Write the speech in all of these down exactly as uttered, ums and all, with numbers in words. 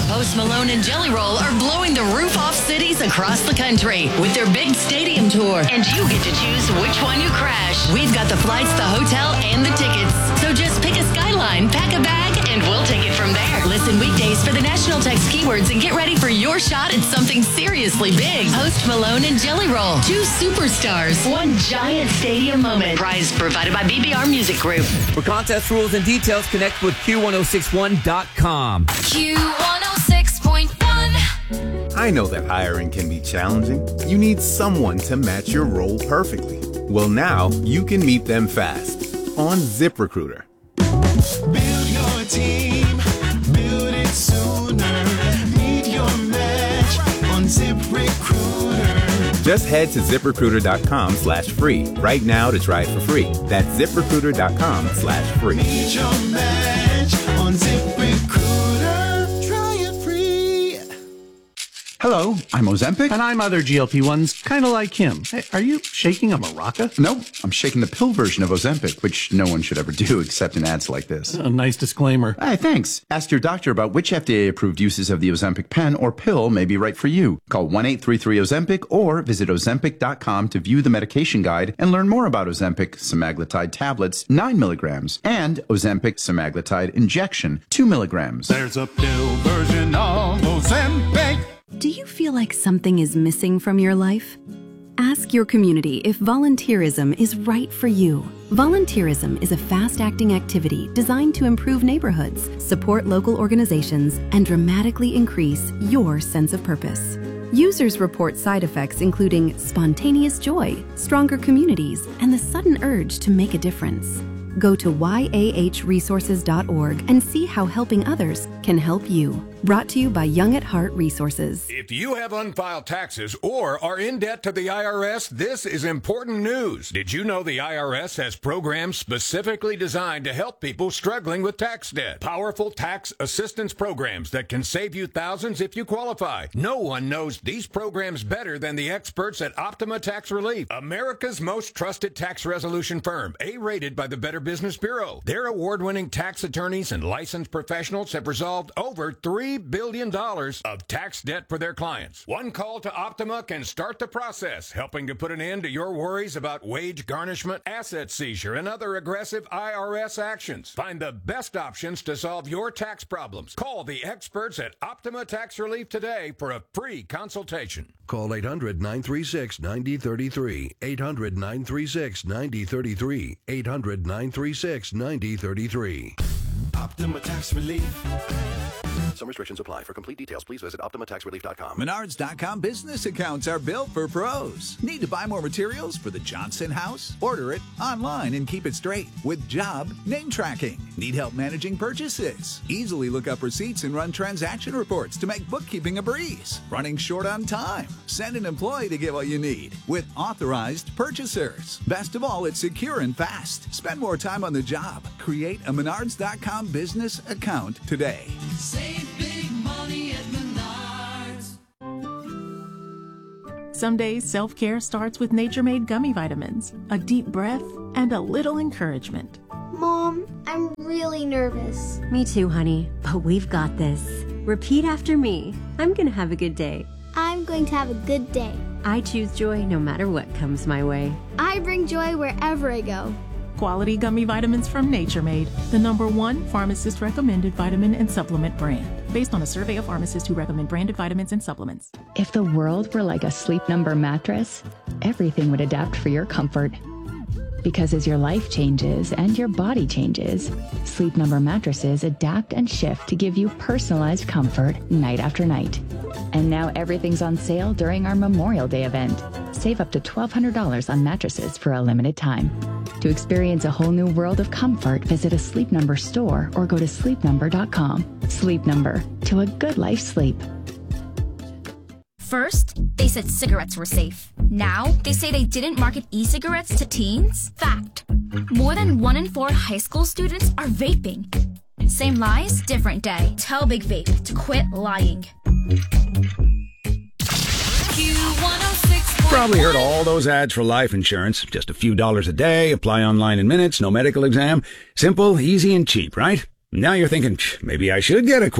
Post Malone and Jelly Roll are blowing the roof off cities across the country with their big stadium tour. And you get to choose which one you crash. We've got the flights, the hotel, and the tickets. So just pick a Skyline, pack a bag, and we'll take it from there. Listen weekdays for the national text keywords and get ready for your shot at something seriously big. Post Malone and Jelly Roll. Two superstars. One giant stadium moment. Prize provided by B B R Music Group. For contest rules and details, connect with Q ten sixty-one dot com. Q one oh six point one. I know that hiring can be challenging. You need someone to match your role perfectly. Well, now you can meet them fast on ZipRecruiter. Build your team, build it sooner. Meet your match on ZipRecruiter. Just head to ZipRecruiter.com slash free right now to try it for free. That's ZipRecruiter.com slash free. Meet your match on ZipRecruiter. Try it free. Hello, I'm Ozempic. And I'm other G L P ones, kind of like him. Hey, are you shaking a maraca? Nope, I'm shaking the pill version of Ozempic, which no one should ever do except in ads like this. A nice disclaimer. Hey, thanks. Ask your doctor about which F D A-approved uses of the Ozempic pen or pill may be right for you. Call one eight three three Ozempic or visit Ozempic dot com to view the medication guide and learn more about Ozempic semaglutide tablets, nine milligrams, and Ozempic semaglutide injection, two milligrams. There's a pill version of Ozempic. Do you feel like something is missing from your life? Ask your community if volunteerism is right for you. Volunteerism is a fast-acting activity designed to improve neighborhoods, support local organizations, and dramatically increase your sense of purpose. Users report side effects including spontaneous joy, stronger communities, and the sudden urge to make a difference. Go to y a h resources dot org and see how helping others can help you. Brought to you by Young at Heart Resources. If you have unfiled taxes or are in debt to the I R S, this is important news. Did you know the I R S has programs specifically designed to help people struggling with tax debt? Powerful tax assistance programs that can save you thousands if you qualify. No one knows these programs better than the experts at Optima Tax Relief, America's most trusted tax resolution firm, A-rated by the Better Business Bureau. Their award-winning tax attorneys and licensed professionals have resolved over three billion dollars of tax debt for their clients. One call to Optima can start the process, helping to put an end to your worries about wage garnishment, asset seizure, and other aggressive I R S actions. Find the best options to solve your tax problems. Call the experts at Optima Tax Relief today for a free consultation. Call eight hundred nine three six nine zero three three. eight hundred nine three six nine zero three three. eight hundred nine three six nine zero three three. Optima Tax Relief. Some restrictions apply. For complete details, please visit Optima Tax Relief dot com. Menards dot com business accounts are built for pros. Need to buy more materials for the Johnson house? Order it online and keep it straight with job name tracking. Need help managing purchases? Easily look up receipts and run transaction reports to make bookkeeping a breeze. Running short on time? Send an employee to get what you need with authorized purchasers. Best of all, it's secure and fast. Spend more time on the job. Create a Menards dot com business account today. Save big money at Menards. Some days self-care starts with Nature-Made gummy vitamins, a deep breath, and a little encouragement. Mom, I'm really nervous. Me too, honey, but we've got this. Repeat after me. I'm gonna have a good day. I'm going to have a good day. I choose joy no matter what comes my way. I bring joy wherever I go. Quality gummy vitamins from Nature-Made, the number one pharmacist-recommended vitamin and supplement brand, based on a survey of pharmacists who recommend branded vitamins and supplements. If the world were like a Sleep Number mattress, everything would adapt for your comfort. Because as your life changes and your body changes, Sleep Number mattresses adapt and shift to give you personalized comfort night after night. And now everything's on sale during our Memorial Day event. Save up to twelve hundred dollars on mattresses for a limited time. To experience a whole new world of comfort, visit a Sleep Number store or go to sleep number dot com. Sleep Number, to a good life sleep. First, they said cigarettes were safe. Now, they say they didn't market e-cigarettes to teens. Fact. More than one in four high school students are vaping. Same lies, different day. Tell Big Vape to quit lying. Q one oh six point one. Probably heard all those ads for life insurance. Just a few dollars a day, apply online in minutes, no medical exam. Simple, easy, and cheap, right? Now you're thinking, maybe I should get a quote.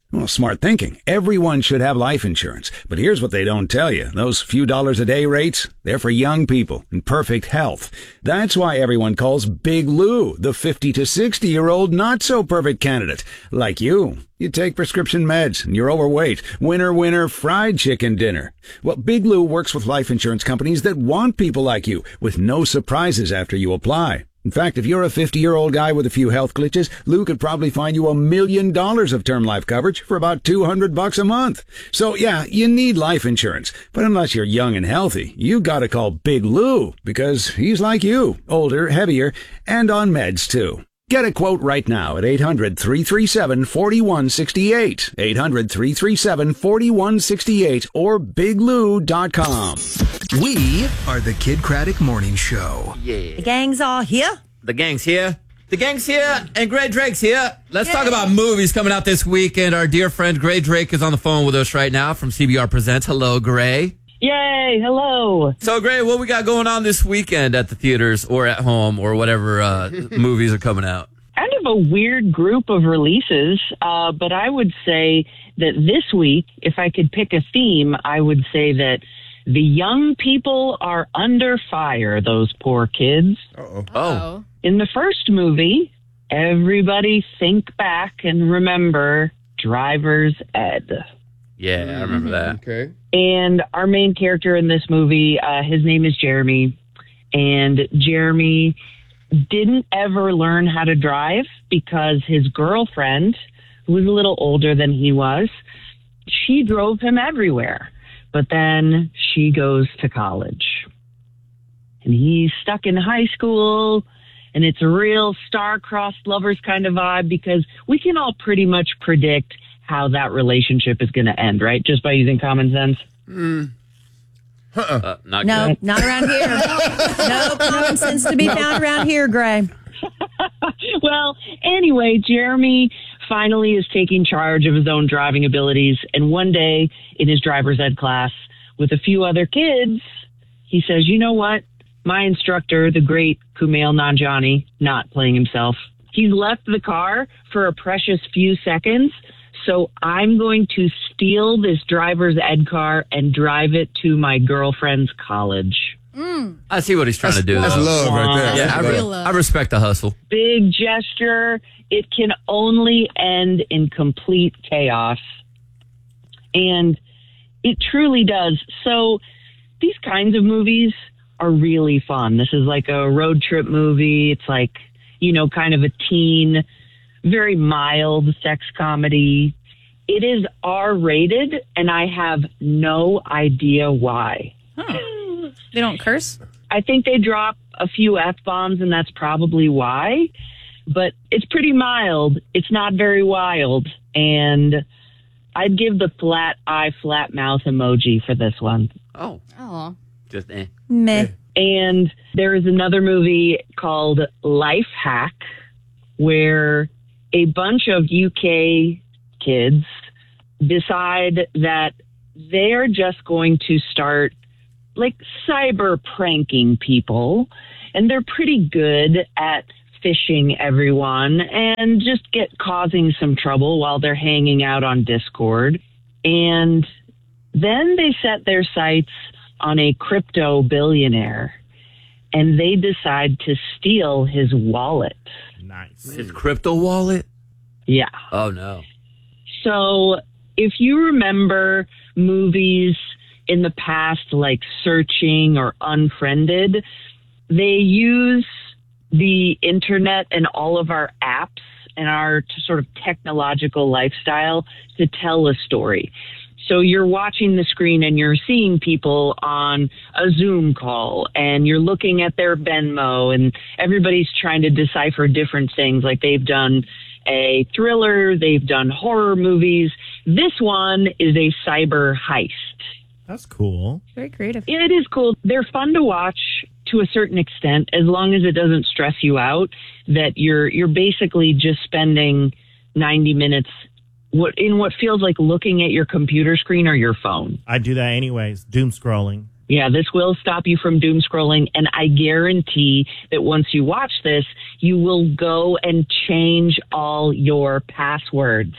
Well, smart thinking. Everyone should have life insurance. But here's what they don't tell you. Those few dollars a day rates, they're for young people in perfect health. That's why everyone calls Big Lou the fifty to sixty-year-old not-so-perfect candidate. Like you. You take prescription meds and you're overweight. Winner, winner, fried chicken dinner. Well, Big Lou works with life insurance companies that want people like you with no surprises after you apply. In fact, if you're a fifty-year-old guy with a few health glitches, Lou could probably find you a million dollars of term life coverage for about two hundred bucks a month. So yeah, you need life insurance. But unless you're young and healthy, you gotta call Big Lou because he's like you, older, heavier, and on meds too. Get a quote right now at eight hundred, three three seven, four one six eight, eight hundred, three three seven, four one six eight, or big lou dot com. We are the Kid Craddock Morning Show. Yeah. The gang's all here. The gang's here. The gang's here, and Gray Drake's here. Let's Yay. talk about movies coming out this weekend. Our dear friend Gray Drake is on the phone with us right now from C B R Presents. Hello, Gray. Yay, hello. So, Gray, what we got going on this weekend at the theaters or at home or whatever uh, movies are coming out? Kind of a weird group of releases, uh, but I would say that this week, if I could pick a theme, I would say that the young people are under fire, those poor kids. Uh-oh. Oh. In the first movie, everybody think back and remember Driver's Ed. Yeah, I remember that. Okay. And our main character in this movie, uh, his name is Jeremy. And Jeremy didn't ever learn how to drive because his girlfriend, who was a little older than he was, she drove him everywhere. But then she goes to college. And he's stuck in high school, and it's a real star-crossed lovers kind of vibe because we can all pretty much predict how that relationship is going to end, right? Just by using common sense. Mm. Uh-uh. Uh, not no, good. not around here. No common sense to be found around here, Gray. Well, anyway, Jeremy finally is taking charge of his own driving abilities. And one day in his driver's ed class with a few other kids, he says, you know what? My instructor, the great Kumail Nanjiani, not playing himself, he's left the car for a precious few seconds. So I'm going to steal this driver's ed car and drive it to my girlfriend's college. Mm. I see what he's trying that's, to do. That's though. love right there. Yeah, I, re- I respect the hustle. Big gesture. It can only end in complete chaos. And it truly does. So these kinds of movies are really fun. This is like a road trip movie. It's like, you know, kind of a teen, very mild sex comedy. It is R rated, and I have no idea why. Huh. They don't curse? I think they drop a few F-bombs, and that's probably why. But it's pretty mild. It's not very wild. And I'd give the flat eye, flat mouth emoji for this one. Oh. Oh. Just eh. Meh. And there is another movie called Life Hack, where a bunch of U K kids decide that they're just going to start like cyber pranking people, and they're pretty good at phishing everyone and just get causing some trouble while they're hanging out on Discord. And then they set their sights on a crypto billionaire, and they decide to steal his wallet. Nice. His crypto wallet? Yeah. Oh, no. So if you remember movies in the past like Searching or Unfriended, they use the internet and all of our apps and our sort of technological lifestyle to tell a story. So you're watching the screen and you're seeing people on a Zoom call and you're looking at their Venmo, and everybody's trying to decipher different things. Like they've done a thriller, they've done horror movies. This one is a cyber heist. That's cool. Very creative. It is cool. They're fun to watch to a certain extent, as long as it doesn't stress you out that you're you're basically just spending ninety minutes what in what feels like looking at your computer screen or your phone. I do that anyways, doom scrolling. Yeah, this will stop you from doom scrolling, and I guarantee that once you watch this, you will go and change all your passwords.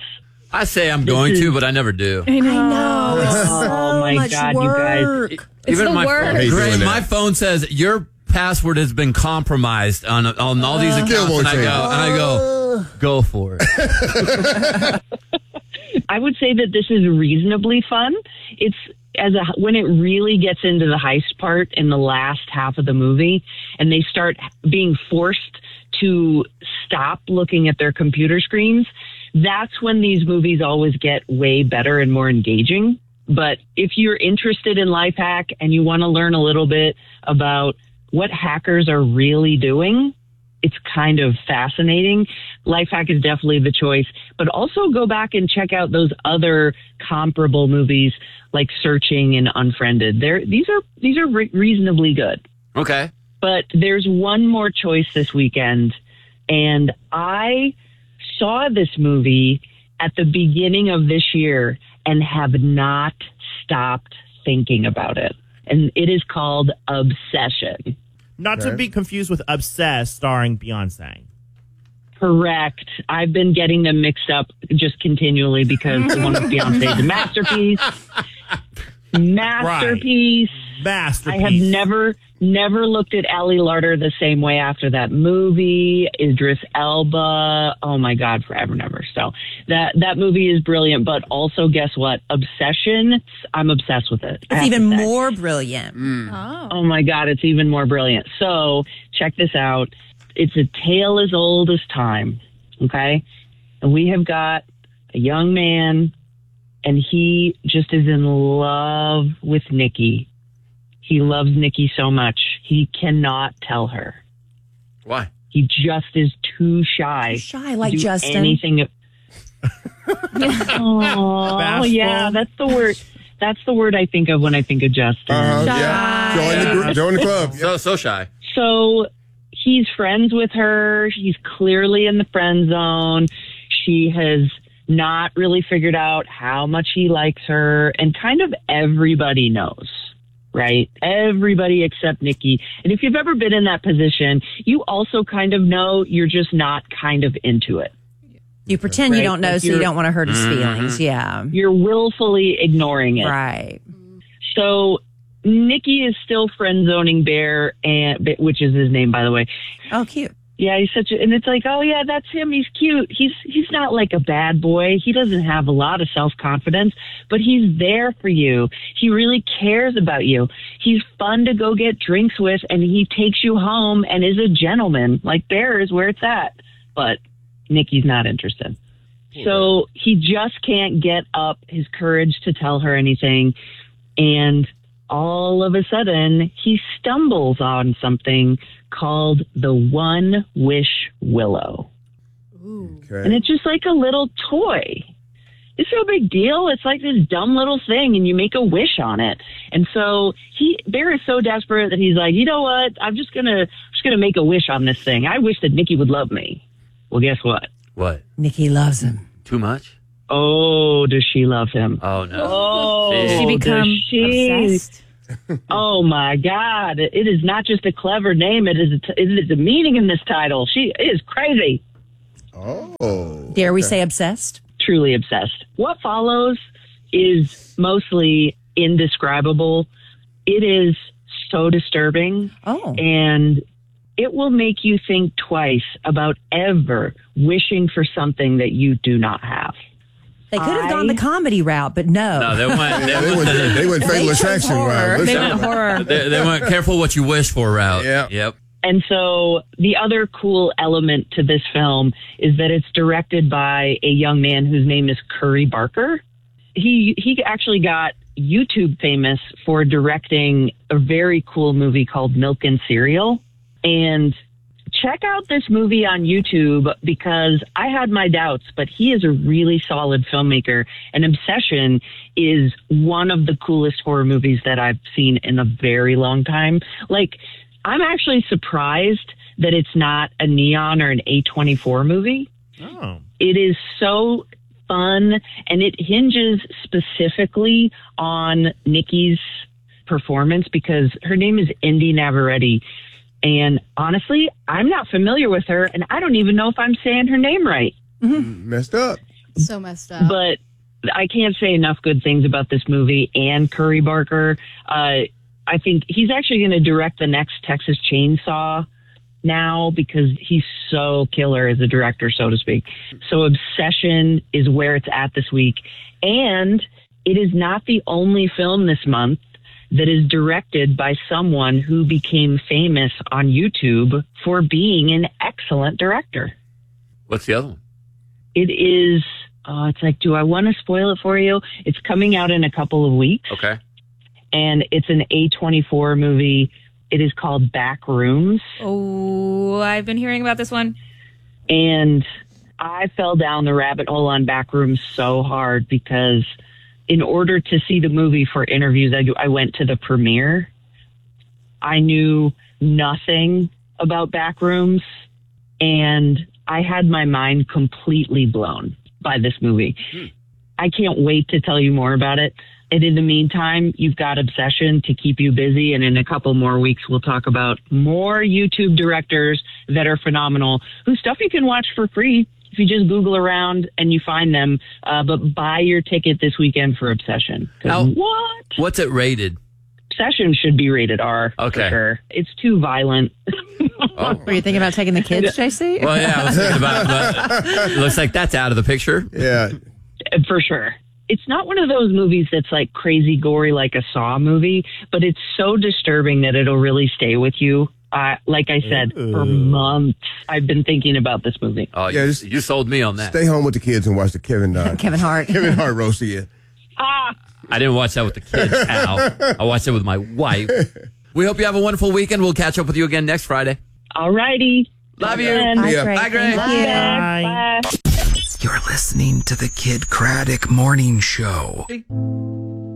I say I'm going is- to, but I never do. I know. It's Oh, so my much God, you guys. work. Even It's the my work. phone, hate Greg, doing that. my phone says your password has been compromised on on all these Still accounts, won't and I change go it. and I go go for it. I would say that this is reasonably fun. It's as a when it really gets into the heist part in the last half of the movie, and they start being forced to stop looking at their computer screens. That's when these movies always get way better and more engaging. But if you're interested in Lifehack and you want to learn a little bit about what hackers are really doing, it's kind of fascinating. Lifehack is definitely the choice, but also go back and check out those other comparable movies like Searching and Unfriended. They're, these are these are re- reasonably good. Okay. But there's one more choice this weekend, and I saw this movie at the beginning of this year and have not stopped thinking about it. And it is called Obsession. Not to be confused with Obsessed, starring Beyonce. Correct. I've been getting them mixed up just continually because the one with Beyonce is a masterpiece. Masterpiece. Right. Masterpiece. I have never, never looked at Ally Larter the same way after that movie. Idris Elba. Oh my God, forever and ever. So that, that movie is brilliant, but also guess what? Obsession. I'm obsessed with it. I It's have even to say. more brilliant. Oh. Oh my God, it's even more brilliant. So check this out. It's a tale as old as time. Okay. And we have got a young man, and he just is in love with Nikki. He loves Nikki so much. He cannot tell her. Why? He just is too shy. Too shy, like to do Justin. Anything. Oh, yeah, that's the word. That's the word I think of when I think of Justin. Uh, yeah. Join the, gr- join the club. So so shy. So he's friends with her. He's clearly in the friend zone. She has not really figured out how much he likes her, and kind of everybody knows, right? Everybody except Nikki. And if you've ever been in that position, you also kind of know you're just not kind of into it. You pretend you Right, don't know, like so you you're- don't want to hurt his Mhm. feelings. Yeah. You're willfully ignoring it. Right. So Nikki is still friend zoning Bear, and which is his name, by the way. Oh, cute. Yeah, he's such a, and it's like, oh yeah, that's him. He's cute. He's he's not like a bad boy. He doesn't have a lot of self confidence, but he's there for you. He really cares about you. He's fun to go get drinks with, and he takes you home and is a gentleman. Like Bear is where it's at, but Nikki's not interested. So he just can't get up his courage to tell her anything, and all of a sudden he stumbles on something called the One Wish Willow. Okay. And it's just like a little toy. It's no big deal. It's like this dumb little thing, and you make a wish on it. And so he Bear is so desperate that he's like, you know what? I'm just gonna just gonna make a wish on this thing. I wish that Nikki would love me. Well, guess what? What? Nikki loves him. Too much? Oh, does she love him? Oh no. Oh, See? She become does she? obsessed. Oh my God! It is not just a clever name; it is a t- it is a meaning in this title. She is crazy. Oh. Dare we say obsessed? Truly obsessed. What follows is mostly indescribable. It is so disturbing. Oh. And it will make you think twice about ever wishing for something that you do not have. They could have I- gone the comedy route, but no. No, they went. They, They went, they went fatal chose attraction horror. route. They Listen. went horror. they, they went careful what you wish for route. Yeah. Yep. And so the other cool element to this film is that it's directed by a young man whose name is Curry Barker. He he actually got YouTube famous for directing a very cool movie called Milk and Cereal. And check out this movie on YouTube because I had my doubts, but he is a really solid filmmaker. And Obsession is one of the coolest horror movies that I've seen in a very long time. Like, I'm actually surprised that it's not a Neon or an A twenty-four movie. Oh. It is so fun, and it hinges specifically on Nikki's performance because her name is Indy Navarrete. And honestly, I'm not familiar with her, and I don't even know if I'm saying her name right. Messed up. So messed up. But I can't say enough good things about this movie and Curry Barker. Uh, I think he's actually going to direct the next Texas Chainsaw now because he's so killer as a director, so to speak. So Obsession is where it's at this week. And it is not the only film this month that is directed by someone who became famous on YouTube for being an excellent director. What's the other one? It is, oh, it's like, do I want to spoil it for you? It's coming out in a couple of weeks. Okay. And it's an A twenty-four movie. It is called Back Rooms. Oh, I've been hearing about this one. And I fell down the rabbit hole on Back Rooms so hard because in order to see the movie for interviews, I, I went to the premiere. I knew nothing about Back Rooms, and I had my mind completely blown by this movie. Hmm. I can't wait to tell you more about it. And in the meantime, you've got Obsession to keep you busy. And in a couple more weeks, we'll talk about more YouTube directors that are phenomenal, whose stuff you can watch for free if you just Google around and you find them. Uh, but buy your ticket this weekend for Obsession. Now, what? What's it rated? Obsession should be rated R. Okay. For sure. It's too violent. Oh. Were you thinking about taking the kids, J C? Well, yeah, I was thinking about it, but it looks like that's out of the picture. Yeah. For sure. It's not one of those movies that's like crazy gory like a Saw movie, but it's so disturbing that it'll really stay with you. Uh, like I said, Ooh. for months, I've been thinking about this movie. Oh, Yeah, you, just- you sold me on that. Stay home with the kids and watch the Kevin uh, Kevin Hart. Kevin Hart roast again. Ah, I didn't watch that with the kids, Al. I watched it with my wife. We hope you have a wonderful weekend. We'll catch up with you again next Friday. all righty. Love you. Bye, Yeah. Greg. Bye, Greg. Thank you. Bye. You're listening to the Kid Craddock Morning Show.